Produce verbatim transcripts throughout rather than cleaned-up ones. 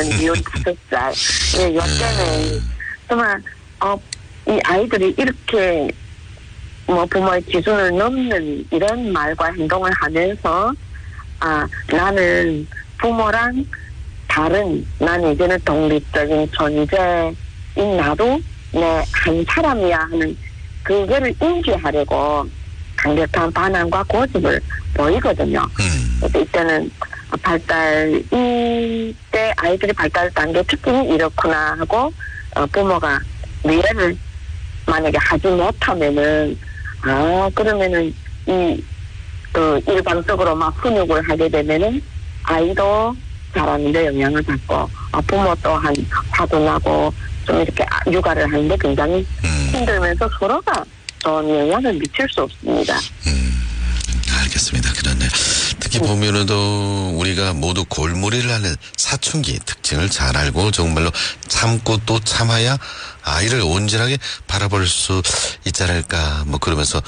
미혼 다섯 살. 예, 요때는 정말 어, 이 아이들이 이렇게 뭐 부모의 기준을 넘는 이런 말과 행동을 하면서 아 나는 부모랑 다른 난 이제는 독립적인 존재인 나도 내 한 사람이야 하는 그거를 인지하려고 강력한 반항과 고집을 보이거든요. 음. 그래서 이때는 발달 이때 아이들이 발달 단계 특징이 이렇구나 하고 어, 부모가 이해를 만약에 하지 못하면은 아 그러면은 이 그 일방적으로 막 훈육을 하게 되면은 아이도 자라는데 영향을 받고 어, 부모 또한 화도 나고 좀 이렇게 육아를 하는데 굉장히 음. 힘들면서 서로가 좋은 영향을 미칠 수 없습니다. 음, 알겠습니다. 그런데 특히 보면은 또 우리가 모두 골몰이를 하는 사춘기 특징을 잘 알고 정말로 참고 또 참아야 아이를 온전하게 바라볼 수 있지 않을까 뭐 그러면서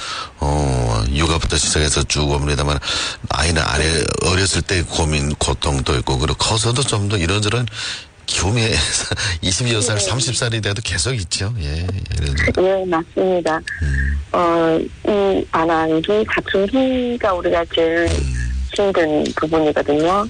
어 육아부터 시작해서 쭉 옵니다만 아이는 아래 어렸을 때 고민 고통도 있고 그리고 커서도 좀 더 이런저런 기움에 이십여 살, 네. 삼십 살이 돼도 계속 있죠. 예. 예, 맞습니다. 음. 어, 이 반항기, 사춘기가 우리가 제일 힘든 부분이거든요.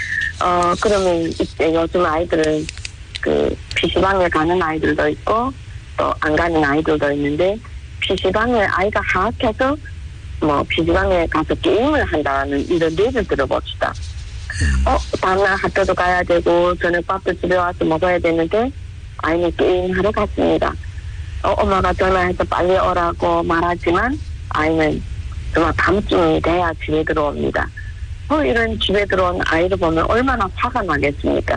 어, 그러면 이제 요즘 아이들은 그 피시방에 가는 아이들도 있고 또 안 가는 아이들도 있는데 피시방에 아이가 하악해서 뭐 피시방에 가서 게임을 한다는 이런 예를 들어봅시다. 어, 다음날 학교도 가야 되고 저녁밥도 집에 와서 먹어야 되는데 아이는 게임하러 갔습니다. 어, 엄마가 전화해서 빨리 오라고 말하지만 아이는 정말 밤중이 돼야 집에 들어옵니다. 어, 이런 집에 들어온 아이를 보면 얼마나 화가 나겠습니까?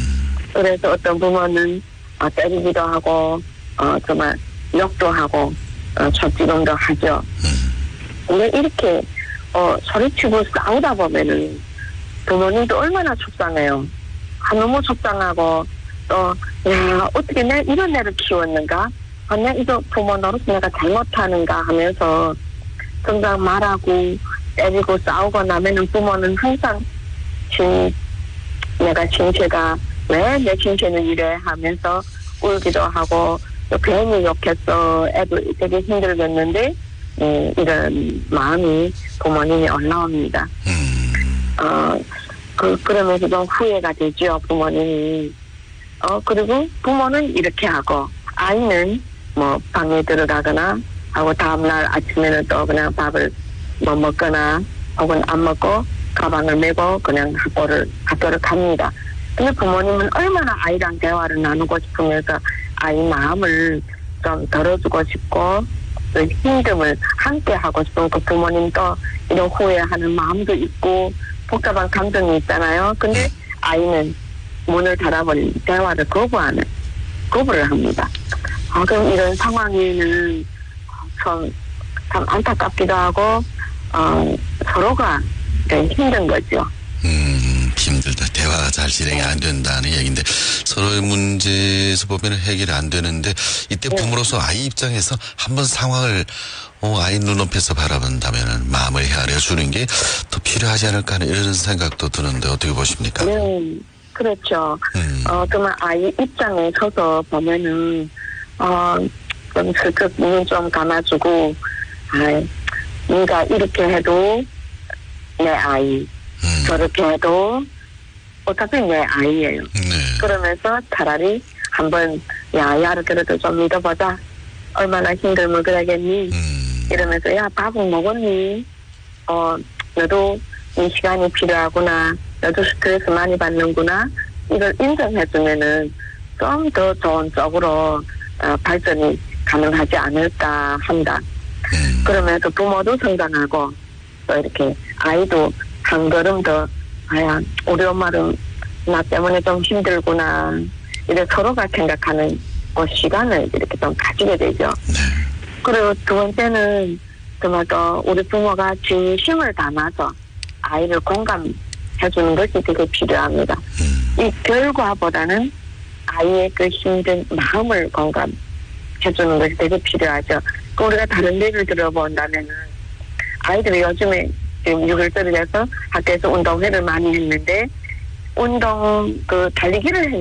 그래서 어떤 부모는 어, 때리기도 하고 어, 정말 욕도 하고 어, 젖지름도 하죠. 근데 이렇게 어, 소리치고 싸우다 보면은 부모님도 얼마나 속상해요. 아, 너무 속상하고 또 야, 어떻게 내 이런 애를 키웠는가? 아, 내 이거 부모 노릇 내가 잘못하는가 하면서 정작 말하고 때리고 싸우고 나면은 부모는 항상 진, 내가 신체가 왜 내 신체는 이래 하면서 울기도 하고 또 괜히 욕했어. 애도 되게 힘들겠는데 음, 이런 마음이 부모님이 올라옵니다. 어, 그, 그러면서 좀 후회가 되죠, 부모님이. 어, 그리고 부모는 이렇게 하고, 아이는 뭐, 방에 들어가거나, 하고 다음날 아침에는 또 그냥 밥을 뭐 먹거나, 혹은 안 먹고, 가방을 메고 그냥 학교를, 학교를 갑니다. 근데 부모님은 얼마나 아이랑 대화를 나누고 싶으면서 아이 마음을 좀 덜어주고 싶고, 그 힘듦을 함께 하고 싶은 그 부모님도 이런 후회하는 마음도 있고, 복잡한 감정이 있잖아요. 근데 아이는 문을 닫아버린 대화를 거부하는, 거부를 합니다. 아, 그럼 이런 상황에는 참, 참 안타깝기도 하고, 어, 서로가 힘든 거죠. 음, 힘들다. 대화가 잘 진행이 안 된다는 얘기인데 서로의 문제에서 보면 해결이 안 되는데 이때 부모로서 아이 입장에서 한번 상황을 어, 아이 눈높이에서 바라본다면 마음을 헤아려 주는 게 더 필요하지 않을까 하는 이런 생각도 드는데 어떻게 보십니까? 네, 그렇죠. 음. 어, 정말 아이 입장에 서서 보면은, 어, 좀 슬쩍 눈 좀 감아주고, 아, 네가 이렇게 해도 내 아이, 음. 저렇게 해도 어차피 내 아이예요. 네. 그러면서 차라리 한번 야, 야를 그래도 좀 믿어보자. 얼마나 힘들면 그러겠니? 음. 이러면서 야, 밥은 먹었니? 어, 너도 이 시간이 필요하구나. 너도 스트레스 많이 받는구나. 이걸 인정해주면은 좀 더 좋은 쪽으로 어, 발전이 가능하지 않을까 한다. 음. 그러면서 부모도 성장하고 또 이렇게 아이도 한 걸음 더 아야 우리 엄마는 나 때문에 좀 힘들구나. 이렇게 서로가 생각하는 그 시간을 이렇게 좀 가지게 되죠. 네. 그리고 두 번째는 정말 또 우리 부모가 진심을 담아서 아이를 공감해주는 것이 되게 필요합니다. 음. 이 결과보다는 아이의 그 힘든 마음을 공감해주는 것이 되게 필요하죠. 그 우리가 다른 예를 들어본다면은 아이들이 요즘에 지금 육 월달이 돼서 학교에서 운동회를 많이 했는데 운동 그 달리기를